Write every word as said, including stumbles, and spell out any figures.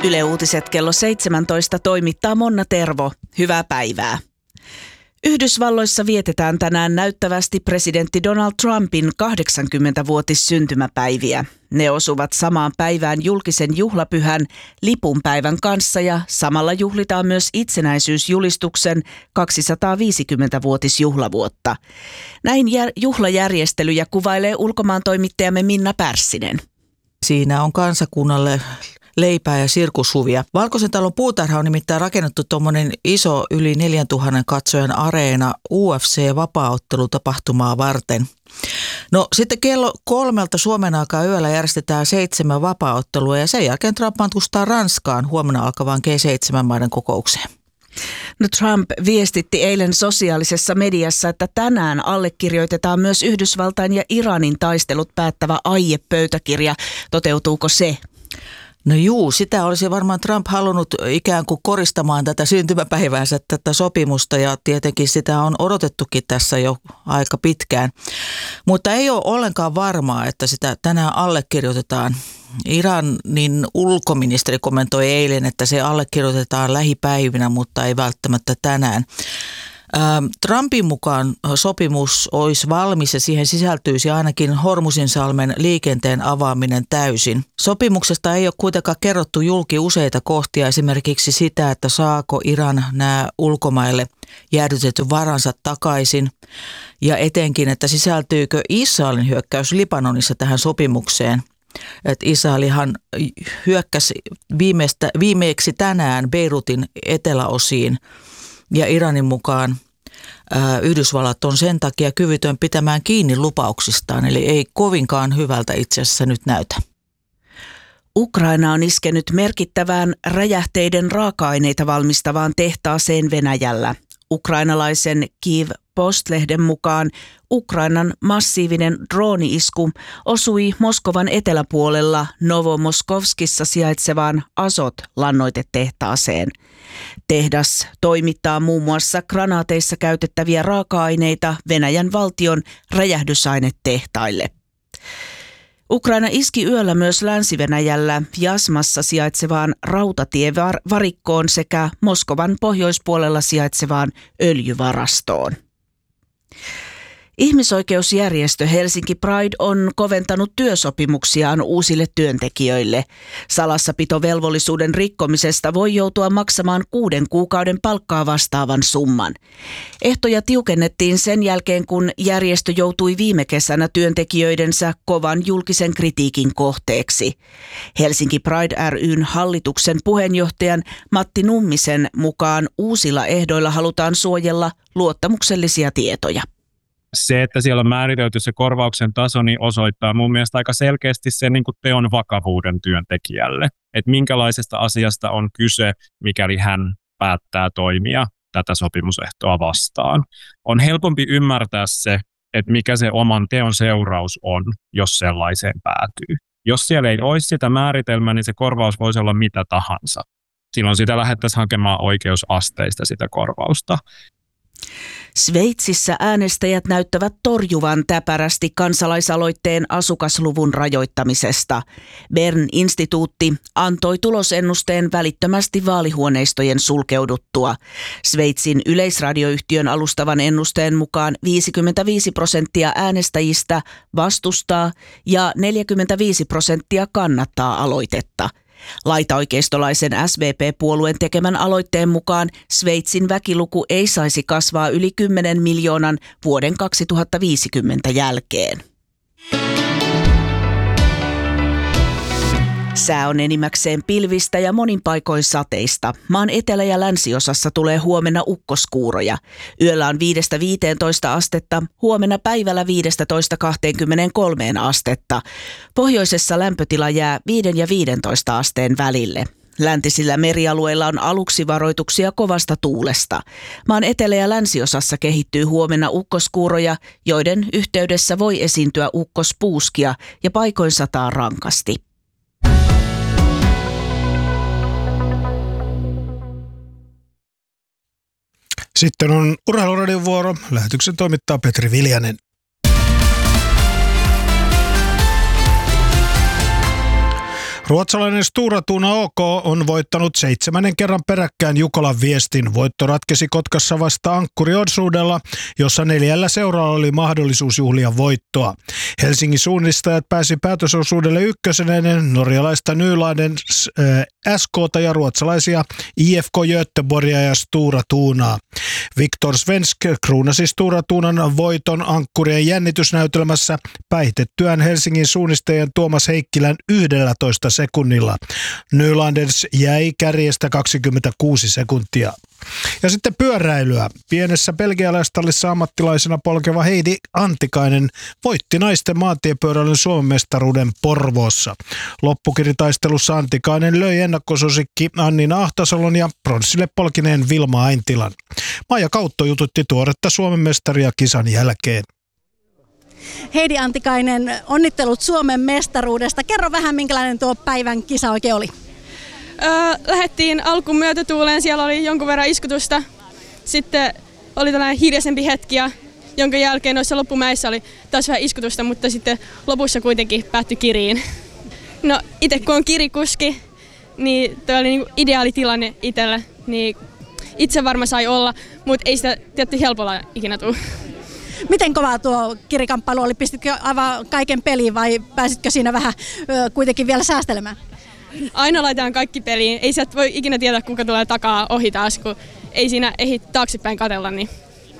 Yle Uutiset kello seitsemäntoista toimittaa Monna Tervo. Hyvää päivää. Yhdysvalloissa vietetään tänään näyttävästi presidentti Donald Trumpin kahdeksankymmentävuotissyntymäpäiviä. Ne osuvat samaan päivään julkisen juhlapyhän lipunpäivän kanssa ja samalla juhlitaan myös itsenäisyysjulistuksen kaksisataaviisikymmentävuotisjuhlavuotta. Näin jär- juhlajärjestelyjä kuvailee ulkomaantoimittajamme Minna Pärssinen. Siinä on kansakunnalle leipää ja sirkushuvia. Valkoisen talon puutarha on nimittäin rakennettu tuommoinen iso yli neljäntuhannen katsojan areena U F C-vapaaottelutapahtumaa varten. No sitten kello kolmelta Suomen aikaa yöllä järjestetään seitsemän vapaaottelua ja sen jälkeen Trump matkustaa Ranskaan huomenna alkavaan G seitsemän maiden kokoukseen. No Trump viestitti eilen sosiaalisessa mediassa, että tänään allekirjoitetaan myös Yhdysvaltain ja Iranin taistelut päättävä aiepöytäkirja. Toteutuuko se? No juu, sitä olisi varmaan Trump halunnut ikään kuin koristamaan tätä syntymäpäiväänsä, tätä sopimusta, ja tietenkin sitä on odotettukin tässä jo aika pitkään. Mutta ei ole ollenkaan varmaa, että sitä tänään allekirjoitetaan. Iranin ulkoministeri kommentoi eilen, että se allekirjoitetaan lähipäivinä, mutta ei välttämättä tänään. Trumpin mukaan sopimus olisi valmis ja siihen sisältyisi ainakin Hormuzinsalmen liikenteen avaaminen täysin. Sopimuksesta ei ole kuitenkaan kerrottu julki useita kohtia, esimerkiksi sitä, että saako Iran nämä ulkomaille jäädytetty varansa takaisin ja etenkin, että sisältyykö Israelin hyökkäys Libanonissa tähän sopimukseen. Että Israelihan hyökkäsi viimeistä, viimeeksi tänään Beirutin eteläosiin. Ja Iranin mukaan ää, Yhdysvallat on sen takia kyvytön pitämään kiinni lupauksistaan, eli ei kovinkaan hyvältä itse asiassa nyt näytä. Ukraina on iskenyt merkittävään räjähteiden raaka-aineita valmistavaan tehtaaseen Venäjällä. Ukrainalaisen Kyiv Post-lehden mukaan Ukrainan massiivinen drooni-isku osui Moskovan eteläpuolella Novomoskovskissa sijaitsevaan Azot-lannoitetehtaaseen. Tehdas toimittaa muun muassa granaateissa käytettäviä raaka-aineita Venäjän valtion räjähdysainetehtaille. Ukraina iski yöllä myös Länsi-Venäjällä Jasmassa sijaitsevaan rautatievarikkoon sekä Moskovan pohjoispuolella sijaitsevaan öljyvarastoon. Ihmisoikeusjärjestö Helsinki Pride on koventanut työsopimuksiaan uusille työntekijöille. Salassapitovelvollisuuden rikkomisesta voi joutua maksamaan kuuden kuukauden palkkaa vastaavan summan. Ehtoja tiukennettiin sen jälkeen, kun järjestö joutui viime kesänä työntekijöidensä kovan julkisen kritiikin kohteeksi. Helsinki Pride ry:n hallituksen puheenjohtajan Matti Nummisen mukaan uusilla ehdoilla halutaan suojella luottamuksellisia tietoja. Se, että siellä on määritelty se korvauksen taso, niin osoittaa mun mielestä aika selkeästi sen niin kuin teon vakavuuden työntekijälle. Että minkälaisesta asiasta on kyse, mikäli hän päättää toimia tätä sopimusehtoa vastaan. On helpompi ymmärtää se, että mikä se oman teon seuraus on, jos sellaiseen päätyy. Jos siellä ei olisi sitä määritelmää, niin se korvaus voisi olla mitä tahansa. Silloin sitä lähdettäisiin hakemaan oikeusasteista sitä korvausta. Sveitsissä äänestäjät näyttävät torjuvan täpärästi kansalaisaloitteen asukasluvun rajoittamisesta. Bern-instituutti antoi tulosennusteen välittömästi vaalihuoneistojen sulkeuduttua. Sveitsin yleisradioyhtiön alustavan ennusteen mukaan viisikymmentäviisi prosenttia äänestäjistä vastustaa ja neljäkymmentäviisi prosenttia kannattaa aloitetta. Laitaoikeistolaisen S V P-puolueen tekemän aloitteen mukaan Sveitsin väkiluku ei saisi kasvaa yli kymmenen miljoonan vuoden kaksituhattaviisikymmentä jälkeen. Sää on enimmäkseen pilvistä ja monin paikoin sateista. Maan etelä- ja länsiosassa tulee huomenna ukkoskuuroja. Yöllä on viidestä viiteentoista astetta, huomenna päivällä viidestätoista kahteenkymmeneenkolmeen astetta. Pohjoisessa lämpötila jää viiden ja viidentoista asteen välille. Läntisillä merialueilla on aluksi varoituksia kovasta tuulesta. Maan etelä- ja länsiosassa kehittyy huomenna ukkoskuuroja, joiden yhteydessä voi esiintyä ukkospuuskia ja paikoin sataa rankasti. Sitten on Urheiluradion vuoro. Lähetyksen toimittaa Petri Viljanen. Ruotsalainen Stora Tuna O K on voittanut seitsemännen kerran peräkkäin Jukolan Viestin. Voitto ratkesi Kotkassa vasta ankkuriosuudella, jossa neljällä seuralla oli mahdollisuus juhlia voittoa. Helsingin suunnistajat pääsi päätösosuudelle ykkösenä ennen norjalaista Nyladen äh, S K:ta ja ruotsalaisia I F K Göteborgia ja Stora Tunaa. Viktor Svensk kruunasi Stora Tunan voiton ankkurien jännitysnäytelmässä päihitettyään Helsingin suunnistajien Tuomas Heikkilän yksitoista sekunnilla. Nylanders jäi kärjestä kaksikymmentäkuusi sekuntia. Ja sitten pyöräilyä. Pienessä belgialaistallissa ammattilaisena polkeva Heidi Antikainen voitti naisten maantiepyöräilyn Suomen mestaruuden Porvoossa. Loppukiritaistelussa Antikainen löi ennakkosuosikki Annina Ahtasalon ja pronssille polkineen Vilma Aintilan. Maija Kautto jututti tuoretta Suomen mestaria kisan jälkeen. Heidi Antikainen, onnittelut Suomen mestaruudesta. Kerro vähän, minkälainen tuo päivän kisa oikein oli. Öö, lähdettiin alkuun myötätuuleen, siellä oli jonkun verran iskutusta. Sitten oli tällainen hiljaisempi hetki, ja jonka jälkeen noissa loppumäissä oli taas vähän iskutusta, mutta sitten lopussa kuitenkin päättyi kiriin. No itse kun on kirikuski, niin tuo oli niinku ideaali tilanne itselle, niin itse varma sai olla, mutta ei sitä tietty helpolla ikinä tule. Miten kovaa tuo kirikamppailu oli? Pistitkö aivan kaiken peliin vai pääsitkö siinä vähän ö, kuitenkin vielä säästelemään? Aina laitetaan kaikki peliin. Ei sieltä voi ikinä tietää, kuka tulee takaa ohi taas, kun ei siinä ehdi taaksepäin katsella. Niin